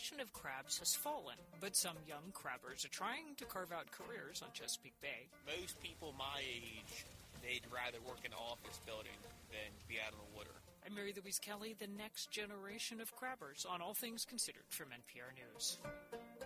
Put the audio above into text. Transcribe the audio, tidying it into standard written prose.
population of crabs has fallen, but some young crabbers are trying to carve out careers on Chesapeake Bay. Most people my age, they'd rather work in an office building than be out on the water. I'm Mary Louise Kelly, the next generation of crabbers on All Things Considered from NPR News.